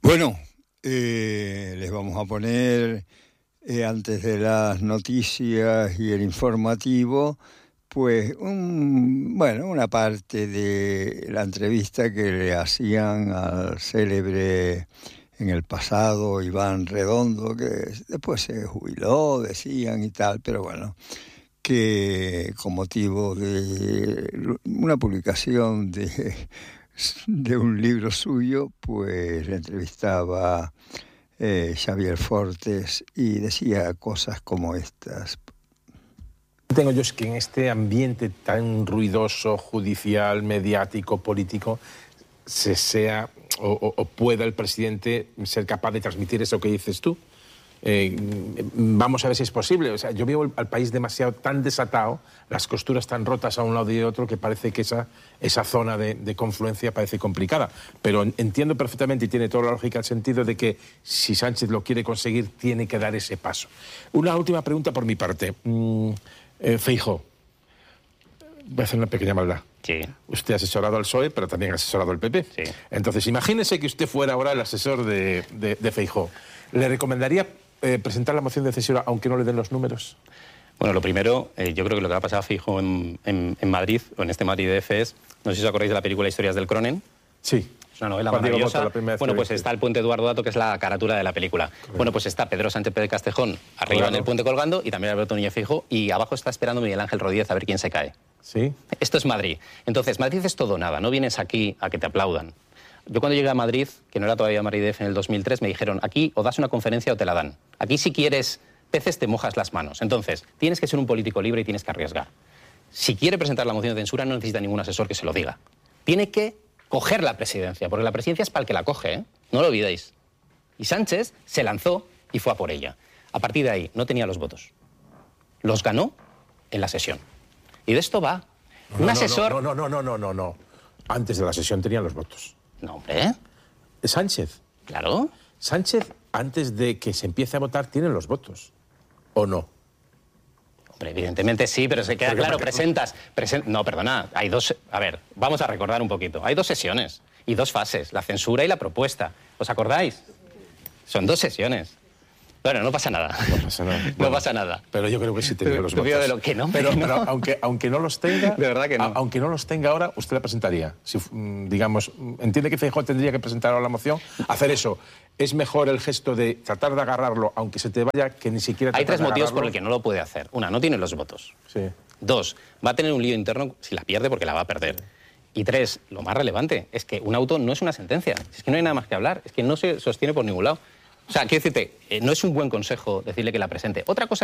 Bueno, les vamos a poner, antes de las noticias y el informativo, pues una parte de la entrevista que le hacían al célebre en el pasado Iván Redondo, que después se jubiló, decían y tal, pero bueno, que con motivo de una publicación de un libro suyo, pues le entrevistaba Xavier Fortes y decía cosas como estas. Tengo yo es que en este ambiente tan ruidoso, judicial, mediático, político, pueda el presidente ser capaz de transmitir eso que dices tú. Vamos a ver si es posible. O sea, yo veo al país demasiado tan desatado, las costuras tan rotas a un lado y otro, que parece que esa zona de confluencia parece complicada. Pero entiendo perfectamente, y tiene toda la lógica, el sentido de que si Sánchez lo quiere conseguir, tiene que dar ese paso. Una última pregunta por mi parte. Feijóo, voy a hacer una pequeña maldad. Sí. Usted ha asesorado al PSOE, pero también ha asesorado al PP. Sí. Entonces, imagínese que usted fuera ahora el asesor de Feijóo. ¿Le recomendaría presentar la moción de censura aunque no le den los números? Bueno, lo primero, yo creo que lo que va a pasar a Feijóo en Madrid, o en este Madrid DF, es, no sé si os acordáis de la película Historias del Cronen. Sí. Es una novela maravillosa. Bueno, pues está el puente Eduardo Dato, que es la carátula de la película. Correcto. Bueno, pues está Pedro Sánchez Pérez Castejón arriba en el puente colgando, y también Alberto Núñez Feijóo, y abajo está esperando Miguel Ángel Rodríguez a ver quién se cae. Sí. Esto es Madrid. Entonces, Madrid es todo o nada. No vienes aquí a que te aplaudan. Yo cuando llegué a Madrid, que no era todavía Madrid DF en el 2003, me dijeron, aquí o das una conferencia o te la dan. Aquí si quieres peces te mojas las manos. Entonces, tienes que ser un político libre y tienes que arriesgar. Si quiere presentar la moción de censura, no necesita ningún asesor que se lo diga. Tiene que coger la presidencia, porque la presidencia es para el que la coge, ¿eh? No lo olvidéis. Y Sánchez se lanzó y fue a por ella. A partir de ahí, no tenía los votos. Los ganó en la sesión. Y de esto va. Un asesor... No. Antes de la sesión tenían los votos. No, hombre. Sánchez. Claro. Sánchez, antes de que se empiece a votar, tiene los votos. ¿O no? Hombre, evidentemente sí, pero se queda claro, presentas... No, perdona, hay dos... A ver, vamos a recordar un poquito. Hay dos sesiones y dos fases, la censura y la propuesta. ¿Os acordáis? Son dos sesiones. Bueno, no pasa nada. No pasa nada. No pasa nada. Pero yo creo que sí tenía los votos. De lo que no, pero aunque no los tenga... De verdad que no. Aunque no los tenga ahora, usted la presentaría. Si, digamos, entiende que Feijóo tendría que presentar ahora la moción. Hacer eso. Es mejor el gesto de tratar de agarrarlo, aunque se te vaya, que ni siquiera... Hay tres motivos por los que no lo puede hacer. Una, no tiene los votos. Sí. Dos, va a tener un lío interno si la pierde, porque la va a perder. Y tres, lo más relevante, es que un auto no es una sentencia. Es que no hay nada más que hablar. Es que no se sostiene por ningún lado. O sea, quiero decirte, no es un buen consejo decirle que la presente. Otra cosa